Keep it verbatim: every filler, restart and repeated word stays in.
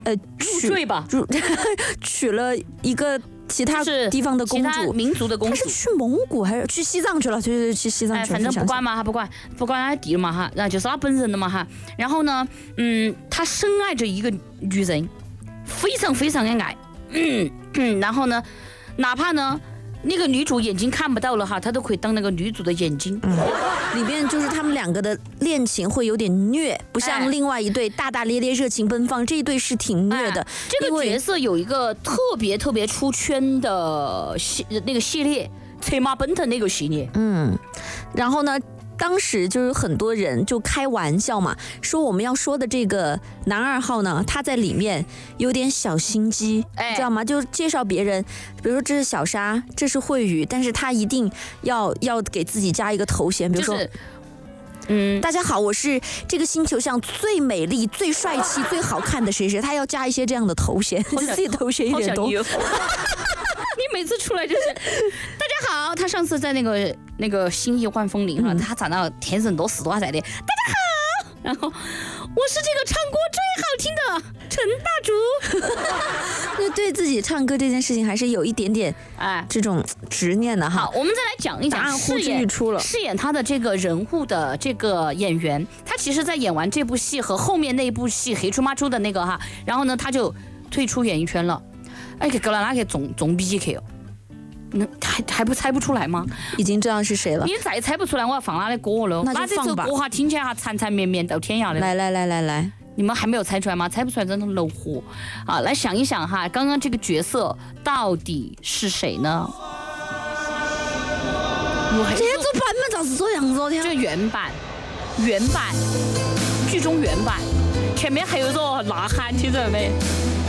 呃入赘吧， 娶了一个其他地方的公主， 其他民族的公主， 她是去蒙古还是去西藏去了？对对对，去西藏去了。 哎，反正不管嘛，哈，不管不管他弟了嘛，哈，然后就是他本人了嘛，哈。然后呢，嗯，他深爱着一个女人，非常非常的爱，嗯嗯，然后呢，哪怕呢。那个女主眼睛看不到了哈，她都可以当那个女主的眼睛。 嗯，里面就是他们两个的恋情会有点虐，不像另外一对大大咧咧、热情奔放，这一对是挺虐的。 哎、这个角色有一个特别特别出圈的系那个系列，策马奔腾那个系列。 嗯，然后呢？当时就是很多人就开玩笑嘛，说我们要说的这个男二号呢，他在里面有点小心机，哎、知道吗？就介绍别人，比如说这是小沙，这是慧宇，但是他一定要要给自己加一个头衔，比如说。就是嗯，大家好，我是这个星球上最美丽、最帅气、最好看的谁谁，他要加一些这样的头衔，自己头衔有点多。 你每次出来就是大家好，他上次在那个那个新意万风铃哈，嗯、他长到天神多死多仔的，大家好，然后我是这个唱歌最好听的陈大竹， 就对自己唱歌这件事情还是有一点点哎这种执念的哈。 好，我们再来讲一讲饰演饰演他的这个人物的这个演员，他其实在演完这部戏和后面那部戏黑出妈出的那个哈，然后呢他就退出演艺圈了。哎，给搞了那个总总比去哦，那还还不猜不出来吗？ 已经知道是谁了。 你再猜不出来，我要放他的歌了。 那就放吧。 这首歌哈听起来哈缠缠绵绵到天涯的。 来来来来来， 你们还没有猜出来吗？猜不出来真的恼火。好，来想一想哈，刚刚这个角色到底是谁呢？ 这组版本咋是这样子的？ 这原版，原版，剧中原版，前面还有一个呐喊，听着没？